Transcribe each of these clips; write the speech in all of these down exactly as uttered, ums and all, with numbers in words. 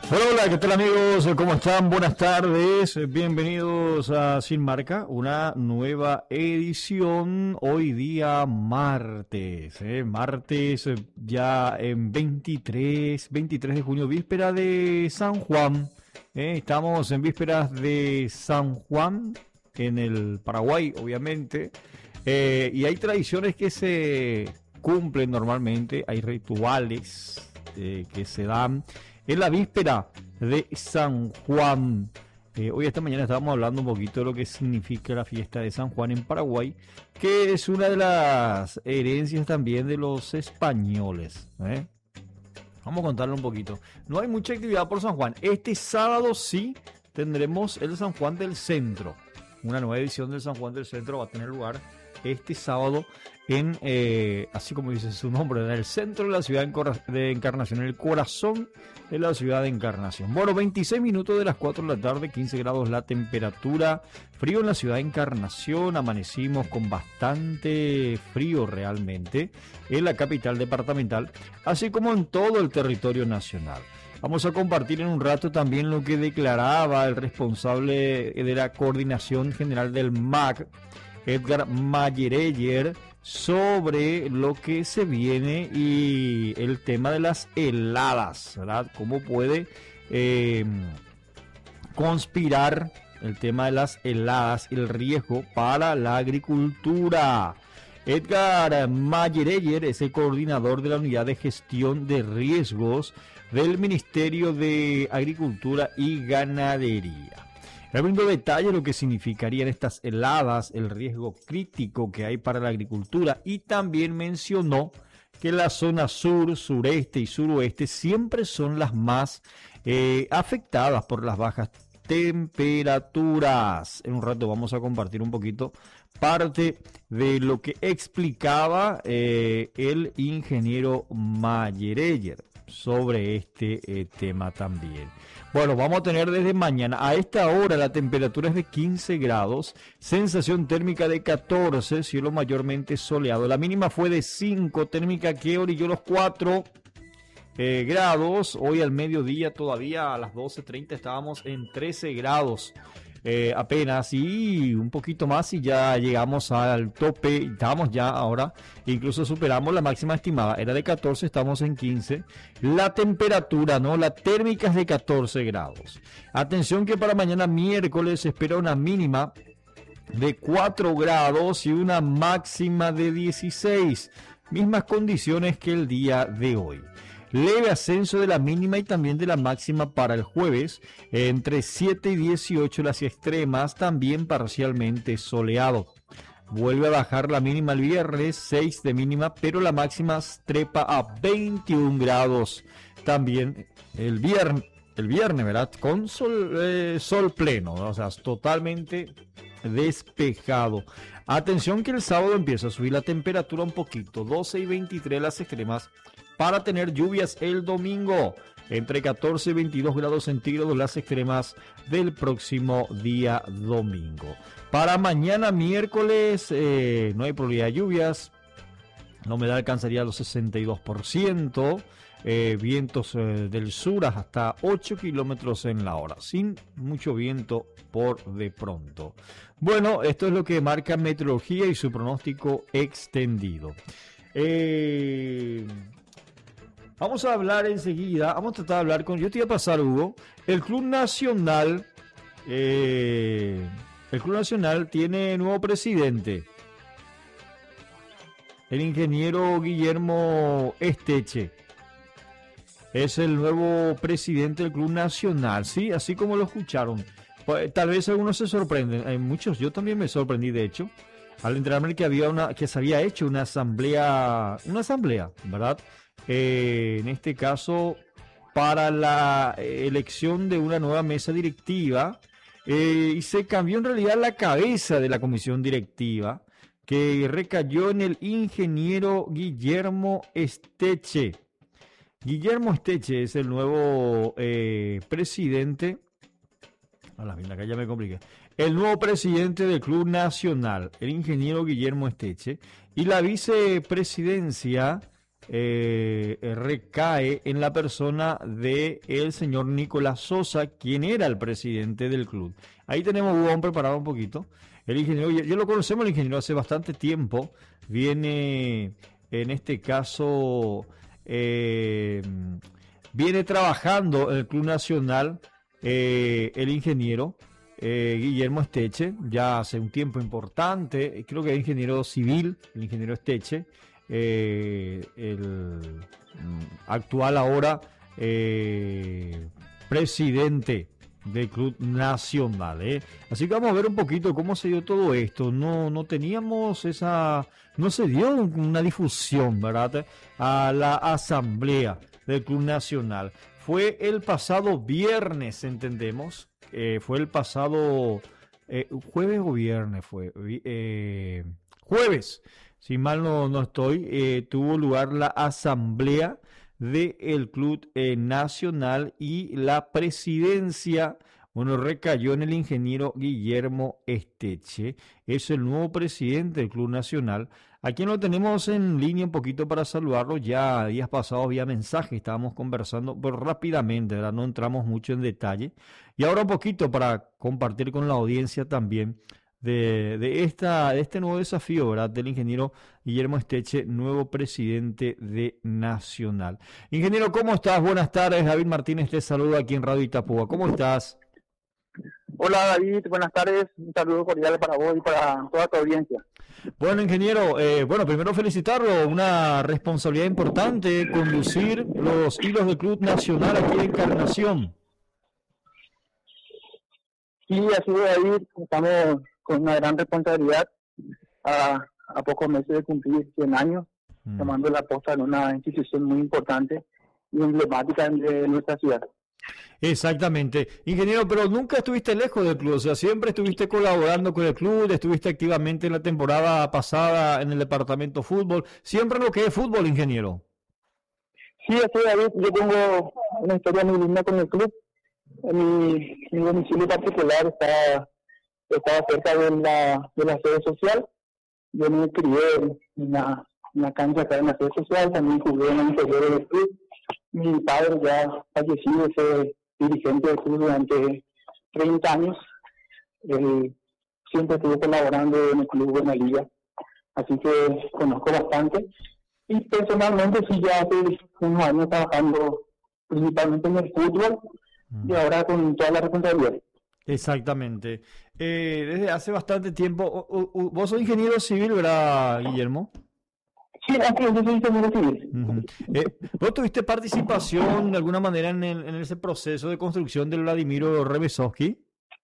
Hola, hola, ¿qué tal amigos? ¿Cómo están? Buenas tardes. Bienvenidos a Sin Marca, una nueva edición. Hoy día martes, ¿eh? Martes eh, ya en veintitrés, veintitrés de junio, víspera de San Juan. ¿eh? Estamos en vísperas de San Juan en el Paraguay, obviamente. Eh, y hay tradiciones que se cumplen normalmente, hay rituales eh, que se dan en la víspera de San Juan. Eh, hoy esta mañana estábamos hablando un poquito de lo que significa la fiesta de San Juan en Paraguay, que es una de las herencias también de los españoles. ¿eh? Vamos a contarle un poquito. No hay mucha actividad por San Juan. Este sábado sí tendremos el San Juan del Centro. Una nueva edición del San Juan del Centro va a tener lugar este sábado en, eh, así como dice su nombre, en el centro de la ciudad de Encarnación, en el corazón de la ciudad de Encarnación. Bueno, veintiséis minutos de las cuatro de la tarde, quince grados la temperatura, frío en la ciudad de Encarnación, amanecimos con bastante frío realmente en la capital departamental, así como en todo el territorio nacional. Vamos a compartir en un rato también lo que declaraba el responsable de la Coordinación General del M A C, Edgar Mayereyer, sobre lo que se viene y el tema de las heladas, ¿verdad? Cómo puede eh, conspirar el tema de las heladas, el riesgo para la agricultura. Edgar Mayereyer es el coordinador de la Unidad de Gestión de Riesgos del Ministerio de Agricultura y Ganadería. Abriendo detalle lo que significarían estas heladas, el riesgo crítico que hay para la agricultura, y también mencionó que la zona sur, sureste y suroeste siempre son las más eh, afectadas por las bajas temperaturas. En un rato vamos a compartir un poquito parte de lo que explicaba eh, el ingeniero Mayereyer sobre este eh, tema también. Bueno, vamos a tener desde mañana. A esta hora la temperatura es de quince grados, sensación térmica de catorce, cielo mayormente soleado. La mínima fue de cinco, térmica que orilló los cuatro eh, grados. Hoy al mediodía todavía a las doce treinta estábamos en trece grados. Eh, apenas y un poquito más y ya llegamos al tope, estamos ya ahora, incluso superamos la máxima estimada, era de catorce, estamos en quince, la temperatura, no, la térmica es de catorce grados. Atención que para mañana miércoles se espera una mínima de cuatro grados y una máxima de dieciséis, mismas condiciones que el día de hoy. Leve ascenso de la mínima y también de la máxima para el jueves, entre siete y dieciocho las extremas, también parcialmente soleado. Vuelve a bajar la mínima el viernes, seis de mínima, pero la máxima trepa a veintiún grados. También el viernes, el viernes, ¿verdad? Con sol, eh, sol pleno, ¿no? O sea, totalmente despejado. Atención que el sábado empieza a subir la temperatura un poquito, doce y veintitrés las extremas, para tener lluvias el domingo, entre catorce y veintidós grados centígrados las extremas del próximo día domingo. Para mañana miércoles eh, no hay probabilidad de lluvias, la humedad alcanzaría los sesenta y dos por ciento, eh, vientos eh, del sur hasta ocho kilómetros en la hora, sin mucho viento por de pronto. Bueno, esto es lo que marca meteorología y su pronóstico extendido. Eh... Vamos a hablar enseguida, vamos a tratar de hablar con, yo te iba a pasar, Hugo, el Club Nacional, eh, el Club Nacional tiene nuevo presidente, el ingeniero Guillermo Esteche, es el nuevo presidente del Club Nacional, sí, así como lo escucharon. Pues, tal vez algunos se sorprenden, hay muchos, yo también me sorprendí de hecho, al enterarme que había una, que se había hecho una asamblea, una asamblea, ¿verdad? Eh, en este caso para la elección de una nueva mesa directiva eh, y se cambió en realidad la cabeza de la comisión directiva que recayó en el ingeniero Guillermo Esteche. Guillermo Esteche es el nuevo eh, presidente. A la vida, acá ya me compliqué. El nuevo presidente del Club Nacional, el ingeniero Guillermo Esteche, y la vicepresidencia eh, recae en la persona de el señor Nicolás Sosa, quien era el presidente del club. Ahí tenemos, Hugo, preparado un poquito. El ingeniero, ya lo conocemos, el ingeniero hace bastante tiempo, viene en este caso, eh, viene trabajando en el Club Nacional, eh, el ingeniero eh, Guillermo Esteche, ya hace un tiempo importante, creo que es ingeniero civil, el ingeniero Esteche, eh, el actual ahora eh, presidente del Club Nacional, ¿eh? Así que vamos a ver un poquito cómo se dio todo esto. No, no teníamos esa, no se dio una difusión, ¿verdad?, a la asamblea del Club Nacional. Fue el pasado viernes, entendemos, eh, fue el pasado eh, jueves o viernes, fue eh, jueves, si mal no, no estoy, eh, tuvo lugar la asamblea del Club eh, Nacional y la presidencia, bueno, recayó en el ingeniero Guillermo Esteche. Es el nuevo presidente del Club Nacional, a quien lo tenemos en línea un poquito para saludarlo. Ya días pasados vía mensaje estábamos conversando, pero rápidamente, ¿verdad? No entramos mucho en detalle. Y ahora un poquito para compartir con la audiencia también de, de, esta, de este nuevo desafío, ¿verdad?, del ingeniero Guillermo Esteche, nuevo presidente de Nacional. Ingeniero, ¿cómo estás? Buenas tardes. David Martínez te saluda aquí en Radio Itapúa. ¿Cómo estás? Hola David, buenas tardes. Un saludo cordial para vos y para toda tu audiencia. Bueno, ingeniero, eh, bueno, primero felicitarlo, una responsabilidad importante, conducir los hilos del Club Nacional aquí en Encarnación. Sí, así es, David, estamos con una gran responsabilidad a, a pocos meses de cumplir cien años, mm. tomando la posta en una institución muy importante y emblemática de nuestra ciudad. Exactamente. Ingeniero, pero nunca estuviste lejos del club, o sea, siempre estuviste colaborando con el club, estuviste activamente en la temporada pasada en el departamento fútbol, siempre lo que es fútbol, ingeniero. Sí, así es, David, yo tengo una historia muy linda con el club. Mi, mi domicilio particular está, está cerca de la, de la sede social. Yo me crié en la, en la cancha acá en la sede social, también jugué en la inferior del club. Mi padre ya fallecido, ese dirigente del club durante treinta años. Él siempre estuvo colaborando en el club, en la liga, así que conozco bastante. Y personalmente sí, ya hace unos años trabajando principalmente en el fútbol mm. y ahora con toda la responsabilidad. Exactamente. Eh, desde hace bastante tiempo, o, o, vos sos ingeniero civil, ¿verdad, Guillermo? Sí, así es, yo soy ingeniero civil. Uh-huh. eh, ¿Vos tuviste participación de alguna manera en, el, en ese proceso de construcción del Vladimiro Rebesovsky?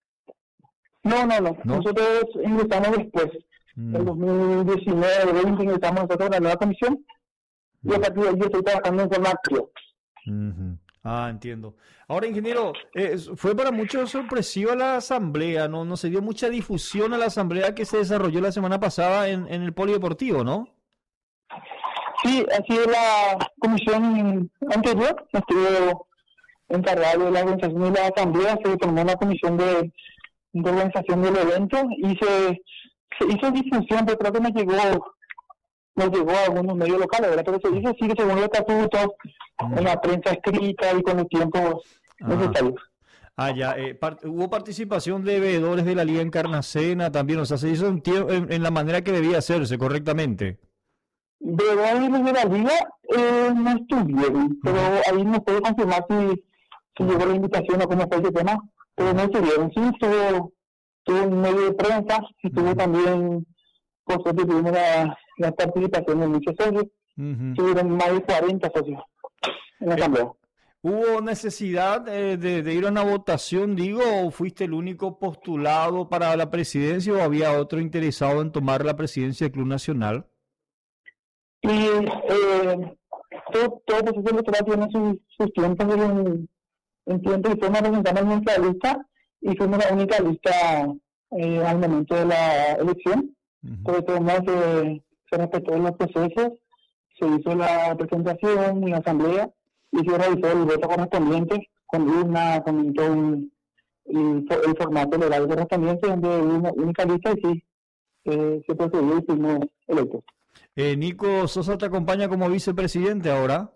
No, no, no, no. Nosotros ingresamos después. Mm. En dos mil diecinueve, veinte ingresamos nosotros en la nueva comisión mm. y a partir de ahí estoy trabajando en forma activa. Uh-huh. Ah, entiendo. Ahora, ingeniero, eh, fue para muchos sorpresiva la asamblea, ¿no? No se dio mucha difusión a la asamblea que se desarrolló la semana pasada en, en el polideportivo, ¿no? Sí, así es, la comisión anterior estuvo encargada de la organización de la asamblea, se formó una comisión de, de organización del evento y se, se hizo difusión, pero creo que nos llegó, nos llegó a algunos medios locales, ¿verdad? Pero se hizo sí que según los estatutos, mm. en la prensa escrita y con los tiempos necesarios. Ah, ya, eh, part- hubo participación de veedores de la Liga Encarnacena también, o sea, se hizo en, tie- en, en la manera que debía hacerse correctamente. De los de la liga eh, no estuvieron, pero ahí no puedo confirmar si, si llegó la invitación o cómo fue ese tema, pero no estuvieron. Sí, estuvo, estuvo un medio de prensa, sí estuvo uh-huh. también, por suerte tuvimos la, la participación de muchos socios, uh-huh. tuvieron más de cuarenta socios en la asamblea. ¿Hubo necesidad eh, de, de ir a una votación, digo, o fuiste el único postulado para la presidencia o había otro interesado en tomar la presidencia del Club Nacional? Y eh, todo, todo proceso electoral tiene sus, sus tiempos. En, en tiempo y forma presentamos nuestra lista y fuimos la única lista eh, al momento de la elección. Uh-huh. Por eso eh, se respetó los procesos, se hizo la presentación en la asamblea y se realizó el voto correspondiente con urna, con todo el, el, el formato legal correspondiente, donde hubo una única lista y sí, eh, se procedió y fuimos electos. Eh, Nico Sosa te acompaña como vicepresidente ahora.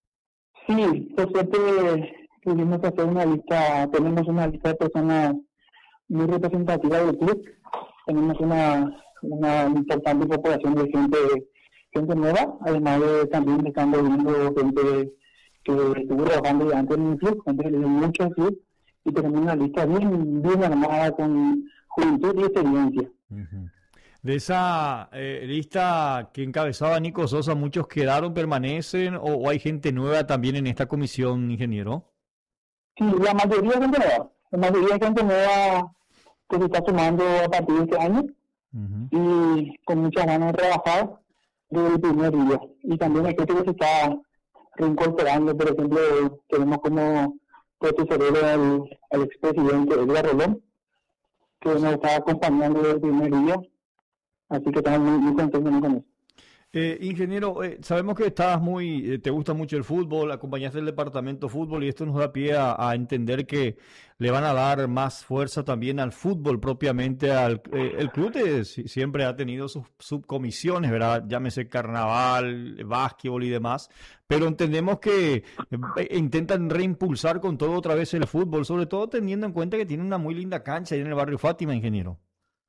Sí, por suerte pudimos hacer una lista, tenemos una lista de personas muy representativa del club. Tenemos una, una importante incorporación de gente, gente nueva, además de también estamos viendo gente que estuvo trabajando ya antes en el club, gente que le dio mucho al club, y tenemos una lista bien, bien armada con juventud y experiencia. Ujú. De esa eh, lista que encabezaba Nico Sosa, ¿muchos quedaron, permanecen o, o hay gente nueva también en esta comisión, ingeniero? Sí, la mayoría es gente nueva, la mayoría es gente nueva que se está sumando a partir de este año Ujú. y con muchas ganas de trabajar desde el primer día. Y también hay gente que se está reincorporando, por ejemplo, tenemos como profesorero al, al expresidente Edgar Rolón, que nos está acompañando desde el primer día, así que estamos muy, muy contentos con eso. Eh, ingeniero, eh, sabemos que estás muy, eh, te gusta mucho el fútbol, acompañaste el departamento fútbol y esto nos da pie a, a entender que le van a dar más fuerza también al fútbol propiamente. Al, eh, el club de- si- siempre ha tenido sus subcomisiones, ¿verdad? Llámese carnaval, básquetbol y demás, pero entendemos que eh, intentan reimpulsar con todo otra vez el fútbol, sobre todo teniendo en cuenta que tiene una muy linda cancha ahí en el barrio Fátima, ingeniero.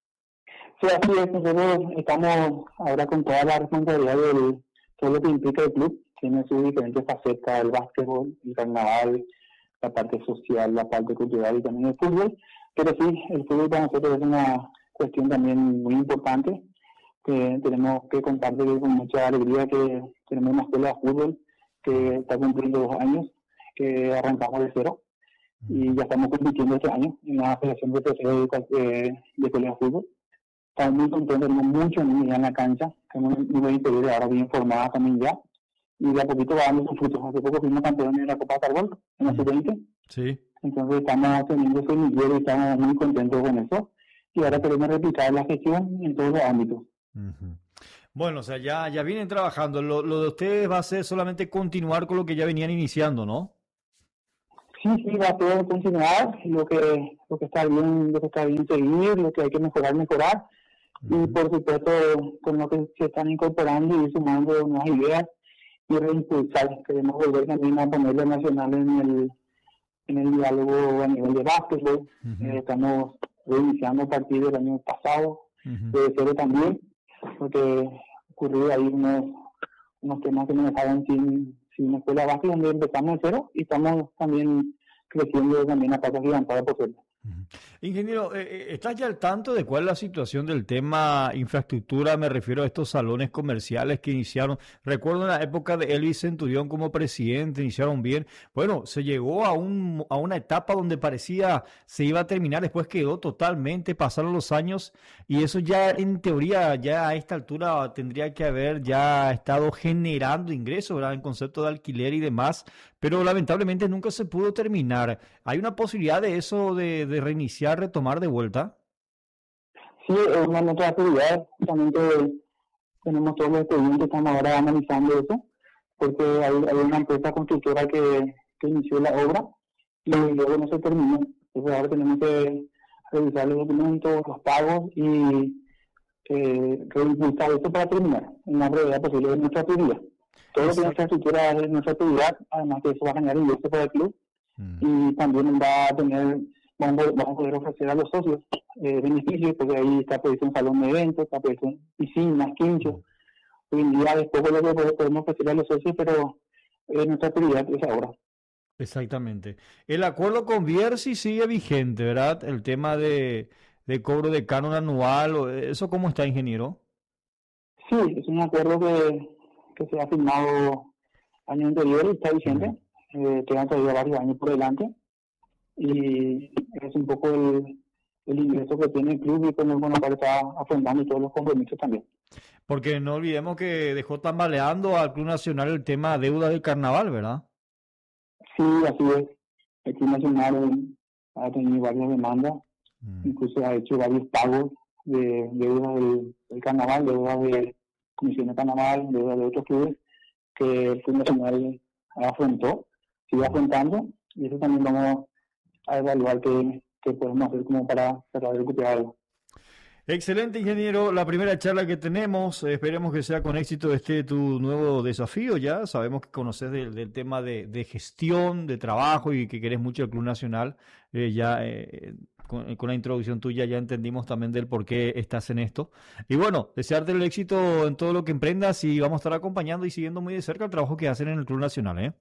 Sí, así es, nosotros estamos ahora con toda la responsabilidad de todo lo que implica el club, tiene sus diferentes facetas, el básquetbol, el carnaval, la parte social, la parte cultural y también el fútbol, pero sí, el fútbol para nosotros es una cuestión también muy importante, que tenemos que compartir con mucha alegría que tenemos una escuela de fútbol que está cumpliendo dos años, que arrancamos de cero y ya estamos compitiendo este año en la Federación de Profesores de, de, de Escuela de Fútbol. Estamos muy contentos, tenemos muchos niños ya en la cancha, tenemos un nivel inferior ahora bien formada también ya, y de a poquito va dando sus frutos. Hace poco fuimos campeones de la Copa Carbol en la Ujú. sub veinte, Sí. entonces estamos teniendo ese nivel y estamos muy contentos con eso, y ahora queremos replicar la gestión en todos los ámbitos. Ujú. Bueno, o sea, ya, ya vienen trabajando. Lo, lo de ustedes va a ser solamente continuar con lo que ya venían iniciando, ¿no? Sí, sí, va a poder continuar, lo que, lo que está bien, lo que está bien seguir, lo que hay que mejorar, mejorar, y Ujú. por supuesto con lo que se están incorporando y sumando nuevas ideas y reimpulsar. Queremos volver también a ponerlo nacional en el, en el diálogo a nivel de básquetbol. Ujú. Eh, estamos reiniciando a partir del año pasado, Ujú. de cero también, porque ocurrió ahí unos, unos temas que nos dejaron sin, sin una escuela base donde empezamos de cero y estamos también creciendo también a pasos gigantados por suerte. Ujú. Ingeniero, eh, eh, ¿estás ya al tanto de cuál es la situación del tema infraestructura? Me refiero a estos salones comerciales que iniciaron. Recuerdo en la época de Elvis Centurión como presidente, iniciaron bien. Bueno, se llegó a un, a una etapa donde parecía se iba a terminar, después quedó totalmente, pasaron los años y eso ya en teoría, ya a esta altura tendría que haber ya estado generando ingresos, ¿verdad? En concepto de alquiler y demás, pero lamentablemente nunca se pudo terminar. ¿Hay una posibilidad de eso, de, de reiniciar, retomar de vuelta? Sí, es una nuestra actividad, justamente tenemos todos los expedientes, estamos ahora analizando eso, porque hay, hay una empresa constructora que, que inició la obra y luego no se terminó. Entonces ahora tenemos que revisar los documentos, los pagos y eh, reimpulsar esto para terminar en la brevedad posible de nuestra actividad. Todo lo que es Exacto. infraestructura es nuestra actividad, además que eso va a generar ingresos para el club Mm. y también va a tener, vamos, vamos a poder ofrecer a los socios eh, beneficios, porque ahí está previsto un salón de eventos, está previsto piscinas, quinchos. Hoy en día es poco lo que podemos ofrecer a los socios, pero eh, nuestra actividad es ahora. Exactamente. El acuerdo con Biersi sigue vigente, ¿verdad? El tema de, de cobro de canon anual, o- ¿eso cómo está, ingeniero? Sí, es un acuerdo que, que se ha firmado año anterior y está Mm. vigente. Eh, quedan todavía varios años por delante y es un poco el, el ingreso que tiene el club y con el cual está afrontando todos los compromisos también. Porque no olvidemos que dejó tambaleando al Club Nacional el tema deuda del carnaval, ¿verdad? Sí, así es. El Club Nacional ha tenido varias demandas, Mm. incluso ha hecho varios pagos de deudas del, del carnaval, deudas de Comisión de Carnaval, deudas de otros clubes que el Club Nacional afrontó, sigue Mm. afrontando, y eso también vamos a evaluar qué, qué podemos hacer como para tratar de recuperar algo. Excelente, ingeniero. La primera charla que tenemos, eh, esperemos que sea con éxito este tu nuevo desafío. Ya sabemos que conoces del, del tema de, de gestión, de trabajo y que querés mucho el Club Nacional. Eh, ya eh, con, con la introducción tuya ya entendimos también del por qué estás en esto. Y bueno, desearte el éxito en todo lo que emprendas y vamos a estar acompañando y siguiendo muy de cerca el trabajo que hacen en el Club Nacional, ¿eh?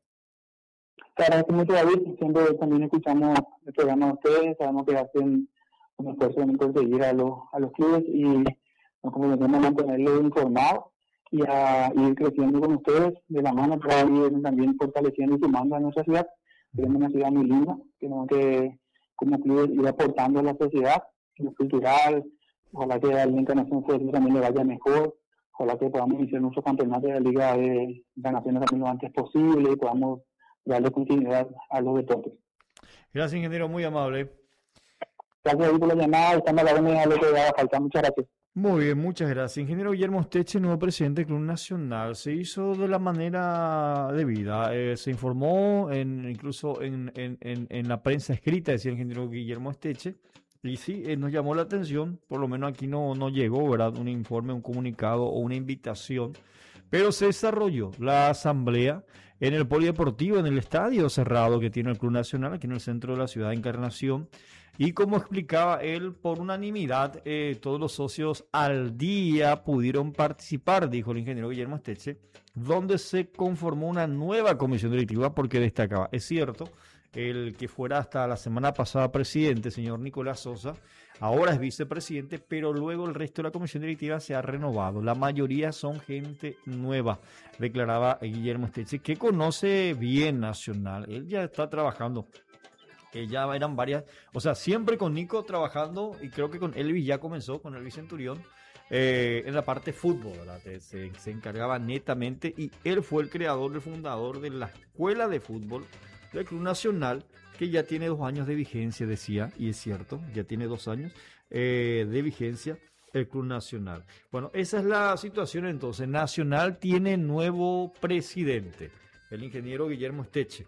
Te agradezco mucho, David. Siempre también escuchamos el programa de ustedes. Sabemos que hacen un esfuerzo en conseguir a los, a los clubes y nos comprometemos a mantenerlos informados y a ir creciendo con ustedes de la mano para ir también fortaleciendo y sumando a nuestra ciudad. Tenemos una ciudad muy linda, tenemos que como clubes ir aportando a la sociedad, en lo cultural, ojalá que a la Encarnación también le vaya mejor, ojalá que podamos iniciar nuestro campeonato de la Liga de la Naciones también lo antes posible y podamos darle continuidad a los deportes. Gracias, ingeniero, muy amable. Gracias por la llamada y estamos a la orden de lo que haga falta. Muchas gracias. Muy bien, muchas gracias. Ingeniero Guillermo Esteche, nuevo presidente del Club Nacional, se hizo de la manera debida. Eh, se informó en, incluso en, en, en, en la prensa escrita, decía el ingeniero Guillermo Esteche, y sí, eh, nos llamó la atención, por lo menos aquí no, no llegó, ¿verdad? Un informe, un comunicado o una invitación, pero se desarrolló la asamblea en el polideportivo, en el estadio cerrado que tiene el Club Nacional, aquí en el centro de la ciudad de Encarnación. Y como explicaba él, por unanimidad, eh, todos los socios al día pudieron participar, dijo el ingeniero Guillermo Esteche, donde se conformó una nueva comisión directiva, porque destacaba, es cierto, el que fuera hasta la semana pasada presidente, señor Nicolás Sosa, ahora es vicepresidente, pero luego el resto de la comisión directiva se ha renovado. La mayoría son gente nueva, declaraba Guillermo Esteche, que conoce bien Nacional. Él ya está trabajando. Eh, ya eran varias, o sea, siempre con Nico trabajando, y creo que con Elvis ya comenzó, con Elvis Centurión, eh, en la parte fútbol, ¿verdad? Se, se encargaba netamente, y él fue el creador, el fundador de la escuela de fútbol del Club Nacional, que ya tiene dos años de vigencia, decía, y es cierto, ya tiene dos años eh, de vigencia el Club Nacional. Bueno, esa es la situación entonces. Nacional tiene nuevo presidente, el ingeniero Guillermo Esteche,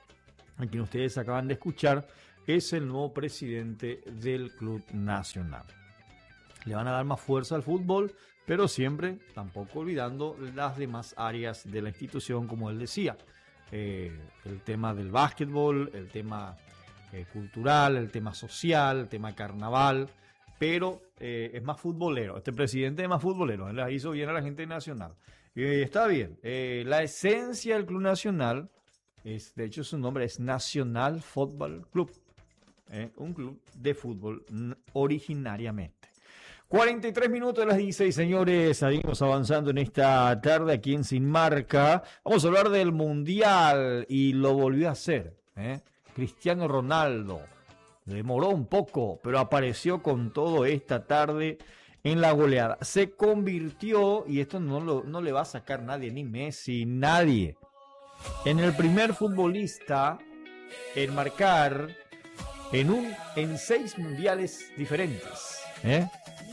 a quien ustedes acaban de escuchar, es el nuevo presidente del Club Nacional. Le van a dar más fuerza al fútbol, pero siempre, tampoco olvidando las demás áreas de la institución, como él decía. Eh, el tema del básquetbol, el tema eh, cultural, el tema social, el tema carnaval, pero eh, es más futbolero. Este presidente es más futbolero, él la hizo bien a la gente nacional. Y eh, está bien, eh, la esencia del Club Nacional, es, de hecho su nombre es Nacional Football Club, eh, un club de fútbol originariamente. cuarenta y tres minutos de las dieciséis, señores, seguimos avanzando en esta tarde aquí en Sin Marca. Vamos a hablar del Mundial y lo volvió a hacer, ¿eh? Cristiano Ronaldo demoró un poco, pero apareció con todo esta tarde en la goleada. Se convirtió, y esto no, lo, no le va a sacar nadie, ni Messi, nadie, en el primer futbolista en marcar en, un, en seis mundiales diferentes, ¿eh?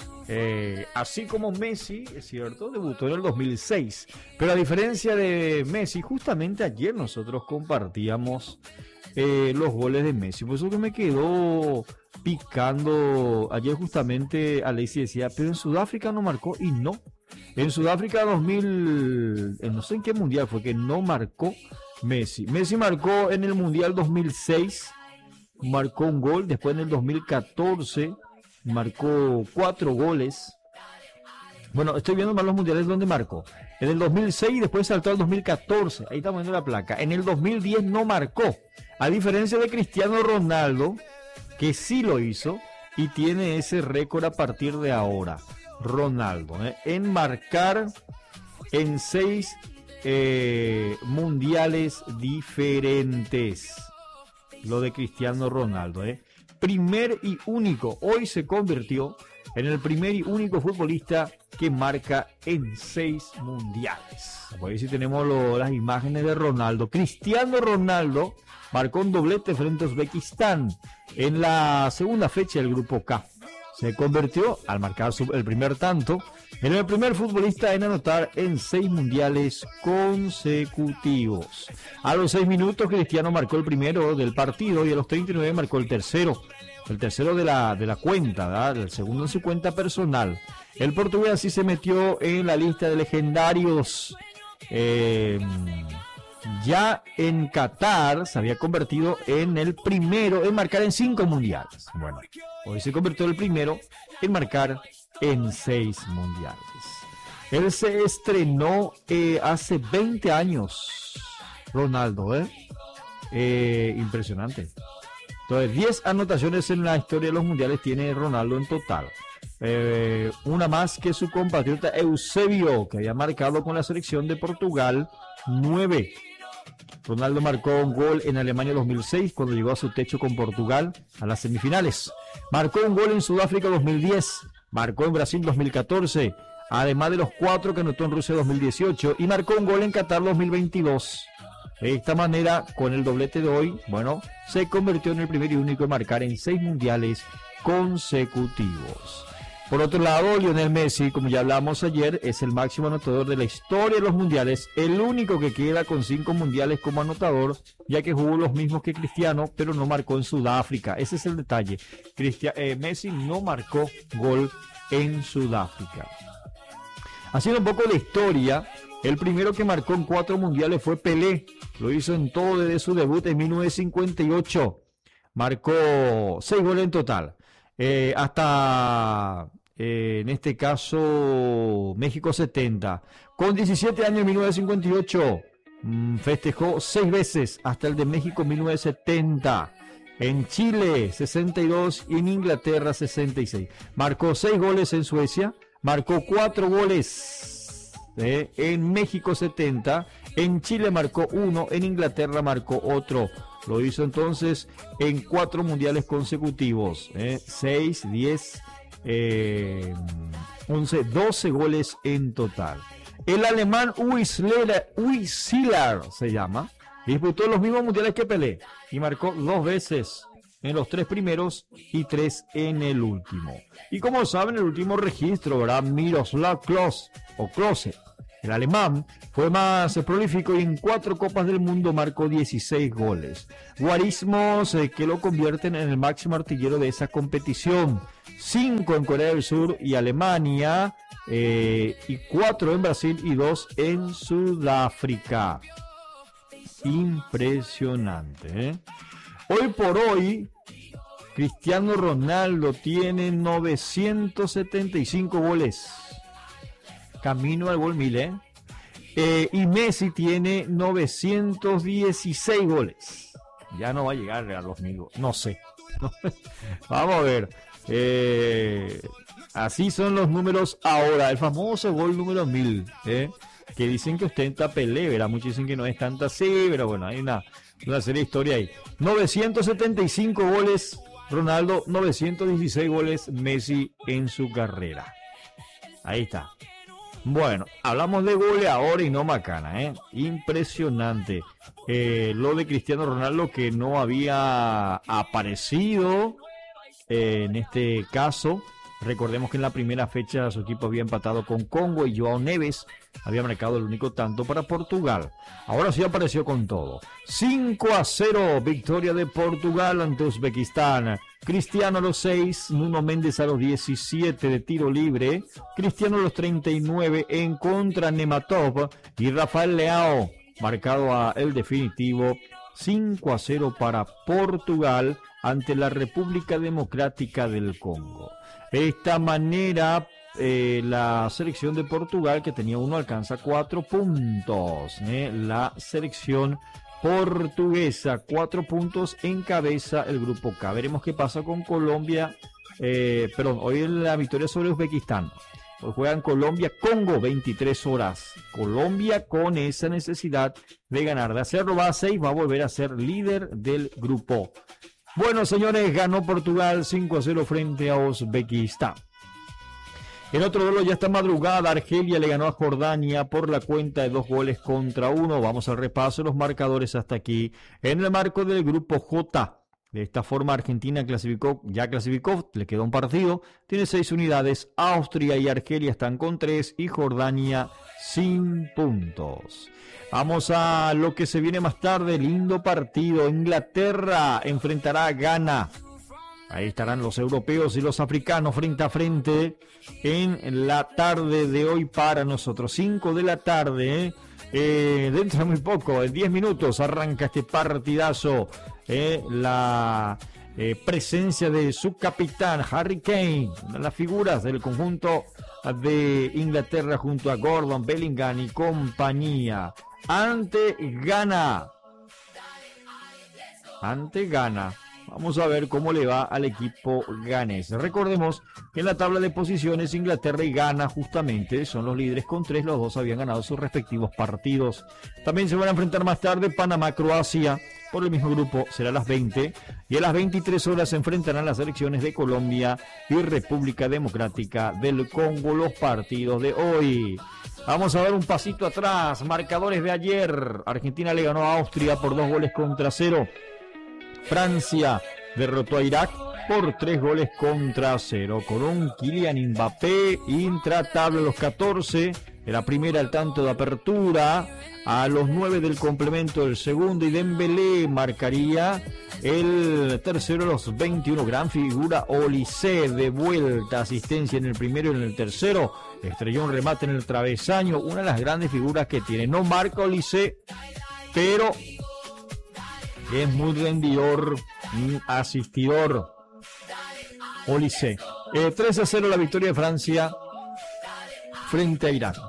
Eh, así como Messi, es cierto, debutó en el dos mil seis, pero a diferencia de Messi, justamente ayer nosotros compartíamos eh, los goles de Messi, por eso que me quedó picando. Ayer justamente Alexis decía, pero en Sudáfrica no marcó, y no, en Sudáfrica dos mil, no sé en qué mundial fue que no marcó Messi. Messi marcó en el mundial dos mil seis, marcó un gol, después en el dos mil catorce marcó cuatro goles. Bueno, estoy viendo más los mundiales donde marcó. En el dos mil seis, después saltó al dos mil catorce. Ahí estamos viendo la placa. En el dos mil diez no marcó. A diferencia de Cristiano Ronaldo, que sí lo hizo y tiene ese récord a partir de ahora. Ronaldo, ¿eh? en marcar en seis eh, mundiales diferentes. Lo de Cristiano Ronaldo, ¿eh? Primer y único, hoy se convirtió en el primer y único futbolista que marca en seis mundiales. Por ahí sí tenemos lo, las imágenes de Ronaldo. Cristiano Ronaldo marcó un doblete frente a Uzbekistán en la segunda fecha del grupo K. Se convirtió, al marcar su, el primer tanto, En el primer futbolista en anotar en seis mundiales consecutivos. A los seis minutos Cristiano marcó el primero del partido y a los treinta y nueve marcó el tercero. El tercero de la, de la cuenta, ¿verdad? El segundo en su cuenta personal. El portugués así se metió en la lista de legendarios. Eh, ya en Qatar se había convertido en el primero en marcar en cinco mundiales. Bueno, hoy se convirtió el primero en marcar en seis mundiales. Él se estrenó eh, hace veinte años, Ronaldo, ¿eh? Eh, impresionante. Entonces, diez anotaciones en la historia de los mundiales tiene Ronaldo en total. Eh, una más que su compatriota Eusebio, que había marcado con la selección de Portugal, nueve. Ronaldo marcó un gol en Alemania dos mil seis cuando llegó a su techo con Portugal a las semifinales. Marcó un gol en Sudáfrica dos mil diez, marcó en Brasil dos mil catorce, además de los cuatro que anotó en Rusia dos mil dieciocho y marcó un gol en Qatar dos mil veintidós. De esta manera, con el doblete de hoy, bueno, se convirtió en el primer y único en marcar en seis mundiales consecutivos. Por otro lado, Lionel Messi, como ya hablamos ayer, es el máximo anotador de la historia de los mundiales, el único que queda con cinco mundiales como anotador, ya que jugó los mismos que Cristiano, pero no marcó en Sudáfrica. Ese es el detalle. Cristian, eh, Messi no marcó gol en Sudáfrica. Haciendo un poco de historia, el primero que marcó en cuatro mundiales fue Pelé. Lo hizo en todo desde su debut en mil novecientos cincuenta y ocho. Marcó seis goles en total. Eh, hasta... Eh, en este caso México setenta, con diecisiete años en mil novecientos cincuenta y ocho, mmm, festejó seis veces hasta el de México mil novecientos setenta, en Chile sesenta y dos y en Inglaterra sesenta y seis, marcó seis goles en Suecia, marcó cuatro goles eh, en México setenta, en Chile marcó uno, en Inglaterra marcó otro. Lo hizo entonces en cuatro mundiales consecutivos, eh, seis, diez, Eh, once, doce goles en total. El alemán Wisler, Wisler se llama, disputó los mismos mundiales que Pelé y marcó dos veces en los tres primeros y tres en el último. Y como saben, el último registro, ¿verdad? Miroslav Klose o Klose, el alemán, fue más prolífico y en cuatro Copas del Mundo marcó dieciséis goles. Guarismos eh, que lo convierten en el máximo artillero de esa competición. Cinco en Corea del Sur y Alemania, eh, y cuatro en Brasil y dos en Sudáfrica. Impresionante, ¿eh? Hoy por hoy, Cristiano Ronaldo tiene novecientos setenta y cinco goles. Camino al gol mil, ¿eh? Eh, y Messi tiene novecientos dieciséis goles. Ya no va a llegar a los mil, no sé. Vamos a ver. Eh, así son los números ahora. El famoso gol número mil, ¿eh? Que dicen que ostenta Pelé, ¿verdad? Muchos dicen que no es tanta así, pero bueno, hay una, una serie de historia ahí. novecientos setenta y cinco goles Ronaldo, novecientos dieciséis goles Messi en su carrera. Ahí está. Bueno, hablamos de goleador y no macana, ¿eh? Impresionante. Eh, lo de Cristiano Ronaldo, que no había aparecido eh, en este caso. Recordemos que en la primera fecha su equipo había empatado con Congo y Joao Neves había marcado el único tanto para Portugal. Ahora sí apareció con todo. cinco a cero, victoria de Portugal ante Uzbekistán. Cristiano a los seis, Nuno Méndez a los diecisiete de tiro libre, Cristiano a los treinta y nueve en contra Nematov y Rafael Leao, marcado a el definitivo. Cinco a cero para Portugal ante la República Democrática del Congo. De esta manera, eh, la selección de Portugal, que tenía uno, alcanza cuatro puntos. Eh, la selección portuguesa, cuatro puntos, encabeza el grupo K. Veremos qué pasa con Colombia. Eh, perdón, hoy en la victoria sobre Uzbekistán. Hoy juegan Colombia-Congo, veintitrés horas. Colombia con esa necesidad de ganar. De hacerlo va a seis, va a volver a ser líder del grupo. Bueno, señores, ganó Portugal cinco a cero frente a Uzbekistán. En otro duelo ya esta madrugada, Argelia le ganó a Jordania por la cuenta de dos goles contra uno. Vamos al repaso de los marcadores hasta aquí. En el marco del grupo J, De esta forma, Argentina clasificó, ya clasificó, le quedó un partido, tiene seis unidades, Austria y Argelia están con tres y Jordania sin puntos. Vamos a lo que se viene más tarde, lindo partido, Inglaterra enfrentará a Ghana. Ahí estarán los europeos y los africanos frente a frente en la tarde de hoy para nosotros, cinco de la tarde, ¿eh? Eh, dentro de muy poco, en diez minutos, arranca este partidazo. Eh, la eh, presencia de su capitán Harry Kane, una de las figuras del conjunto de Inglaterra junto a Gordon, Bellingham y compañía. Ante Ghana. Ante Ghana. Vamos a ver cómo le va al equipo ganés. Recordemos que en la tabla de posiciones Inglaterra y Ghana justamente son los líderes con tres. Los dos habían ganado sus respectivos partidos. También se van a enfrentar más tarde Panamá-Croacia por el mismo grupo. Será a las veinte. Y a las veintitrés horas se enfrentarán las selecciones de Colombia y República Democrática del Congo. Los partidos de hoy. Vamos a dar un pasito atrás. Marcadores de ayer. Argentina le ganó a Austria por dos goles contra cero. Francia derrotó a Irak por tres goles contra cero, con un Kylian Mbappé intratable a los catorce de la primera al tanto de apertura, a los nueve del complemento del segundo, y Dembélé marcaría el tercero a los veintiuno. Gran figura Olise, de vuelta, asistencia en el primero y en el tercero, estrelló un remate en el travesaño, una de las grandes figuras que tiene. No marca Olise, pero es muy rendidor, asistidor. Olise. Eh, tres a cero la victoria de Francia frente a Irak.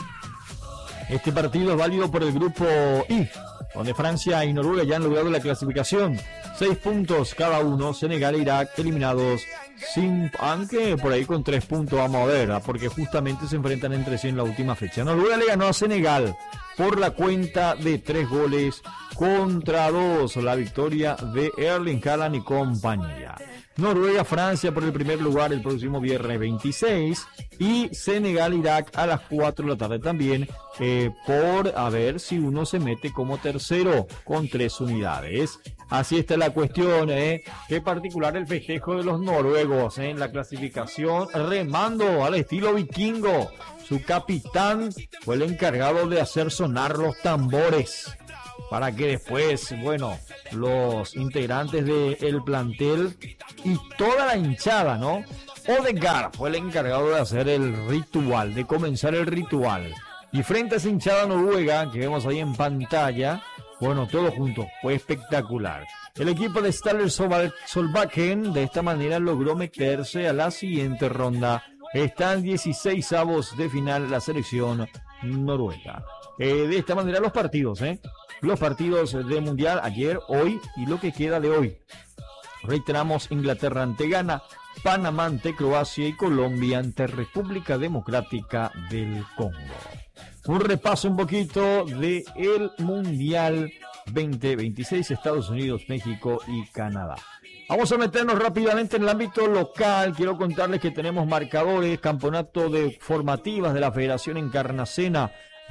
Este partido es válido por el grupo I, donde Francia y Noruega ya han logrado la clasificación. Seis puntos cada uno. Senegal e Irak eliminados sin, aunque por ahí con tres puntos, vamos a ver, porque justamente se enfrentan entre sí en la última fecha. Noruega le ganó a Senegal por la cuenta de tres goles contra dos. La victoria de Erling Haaland y compañía. Noruega-Francia por el primer lugar el próximo viernes veintiséis. Y Senegal-Irak a las cuatro de la tarde también, eh, por a ver si uno se mete como tercero con tres unidades. Así está la cuestión, ¿eh? Qué particular el festejo de los noruegos, ¿eh? En la clasificación, remando al estilo vikingo. Su capitán fue el encargado de hacer sonar los tambores para que después, bueno, los integrantes del plantel y toda la hinchada, ¿no? Odegaard fue el encargado de hacer el ritual, de comenzar el ritual. Y frente a esa hinchada noruega que vemos ahí en pantalla, bueno, todo junto, fue espectacular. El equipo de Ståle Solbakken de esta manera logró meterse a la siguiente ronda. Están dieciseisavos de final la selección noruega. Eh, de esta manera los partidos, ¿eh? Los partidos de Mundial ayer, hoy y lo que queda de hoy. Reiteramos: Inglaterra ante Ghana, Panamá ante Croacia y Colombia ante República Democrática del Congo. Un repaso un poquito de el Mundial veinte veintiséis, Estados Unidos, México y Canadá. Vamos a meternos rápidamente en el ámbito local. Quiero contarles que tenemos marcadores, campeonato de formativas de la Federación Encarnacena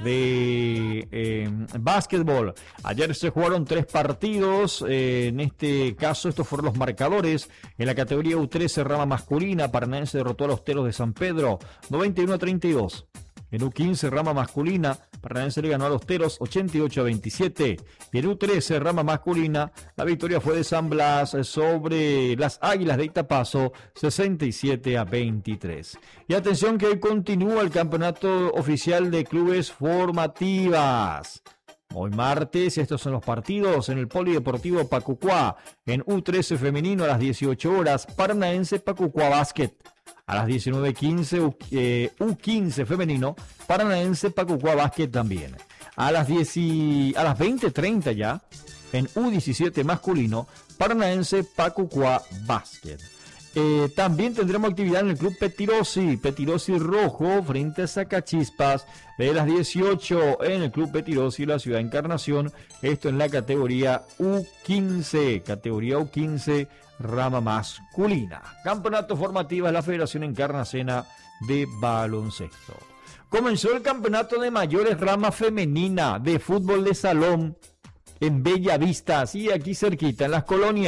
de eh, básquetbol. Ayer se jugaron tres partidos, eh, en este caso estos fueron los marcadores. En la categoría U trece rama masculina, Paranaense derrotó a los Teros de San Pedro noventa y uno a treinta y dos. En U quince rama masculina, Paranaense le ganó a los Teros ochenta y ocho a veintisiete. Y en U trece rama masculina, la victoria fue de San Blas sobre las Águilas de Itapazo sesenta y siete a veintitrés. Y atención que hoy continúa el campeonato oficial de clubes formativas. Hoy martes, estos son los partidos en el Polideportivo Pacucuá. En U trece femenino a las dieciocho horas, Paranaense Pacucuá Básquet. A las diecinueve quince, U quince femenino, Paranaense Pacucuá Básquet también. A las, diez y, a las veinte treinta ya, en U diecisiete masculino, Paranaense Pacucuá Básquet. Eh, también tendremos actividad en el Club Petirosi, Petirosi Rojo frente a Sacachispas, de las dieciocho en el Club Petirosi, la Ciudad de Encarnación. Esto en la categoría U quince, categoría U quince, rama masculina. Campeonato formativo de la Federación Encarnacena de baloncesto. Comenzó el campeonato de mayores rama femenina de fútbol de salón en Bella Vista, así aquí cerquita, en las colonias.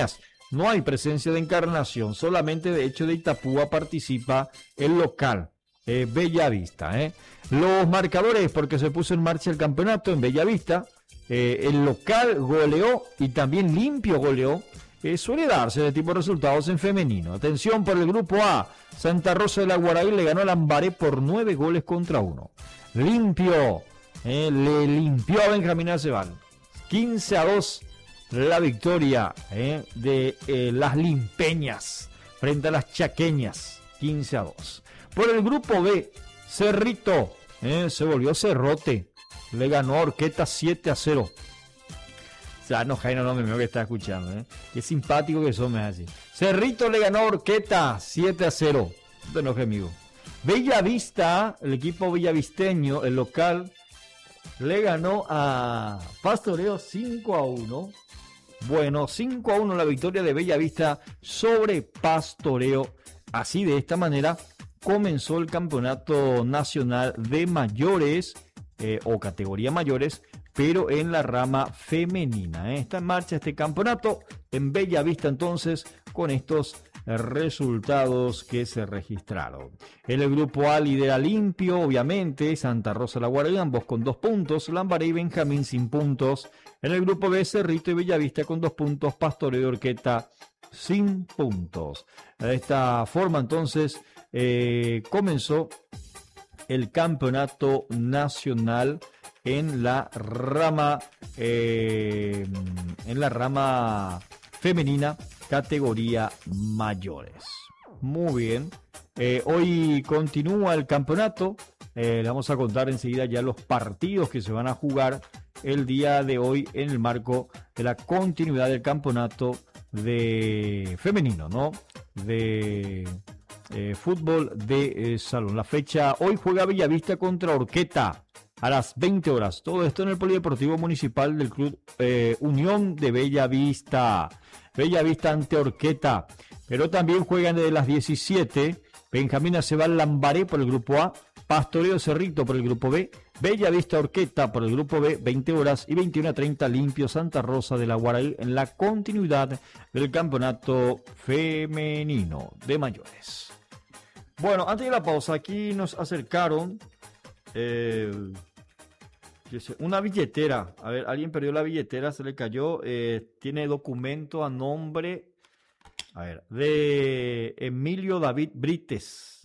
no hay presencia de Encarnación, solamente de hecho de Itapúa participa el local, eh, Bellavista. Eh. Los marcadores, porque se puso en marcha el campeonato en Bellavista, eh, el local goleó y también limpio goleó. Eh, suele darse de tipo de resultados en femenino. Atención por el grupo A, Santa Rosa de la Guaraí le ganó a Lambaré por nueve goles contra uno. Limpio, eh, le limpió a Benjamín Acebal, quince a dos. La victoria eh, de eh, las limpeñas frente a las chaqueñas, quince a dos. Por el grupo B, Cerrito eh, se volvió Cerrote, le ganó a Orqueta siete a cero. O sea, no, Jaino, no me veo que está escuchando. Eh. Qué simpático que son, me hace. Cerrito le ganó a Orqueta siete a cero. No te enojes, amigo. Bellavista, el equipo villavisteño, el local, le ganó a Pastoreo cinco a uno. Bueno, cinco a uno la victoria de Bellavista sobre Pastoreo. Así, de esta manera, comenzó el campeonato nacional de mayores eh, o categoría mayores, pero en la rama femenina. ¿eh? Está en marcha este campeonato en Bellavista, entonces, con estos resultados que se registraron. En el grupo A lidera limpio, obviamente, Santa Rosa la Guaraí, ambos con dos puntos, Lambaré y Benjamín sin puntos. En el grupo B, Cerrito y Bellavista con dos puntos, Pastoreo y Orqueta sin puntos. De esta forma, entonces, eh, comenzó el campeonato nacional en la rama eh, en la rama femenina, categoría mayores. Muy bien. Eh, hoy continúa el campeonato. Eh, le vamos a contar enseguida ya los partidos que se van a jugar el día de hoy en el marco de la continuidad del campeonato de femenino, ¿no? De eh, fútbol de eh, salón. La fecha, hoy juega Bellavista contra Orqueta a las veinte horas. Todo esto en el Polideportivo Municipal del Club eh, Unión de Bellavista. Bellavista ante Orqueta. Pero también juegan desde las diecisiete. Benjamín Acebal Lambaré por el grupo A. Pastoreo Cerrito por el grupo B. Bellavista Orqueta por el grupo B, veinte horas, y veintiuno a treinta Limpio Santa Rosa de la Guaraí en la continuidad del campeonato femenino de mayores. Bueno, antes de la pausa, aquí nos acercaron eh, una billetera. A ver, alguien perdió la billetera, se le cayó. Eh, tiene documento a nombre, a ver, de Emilio David Brites.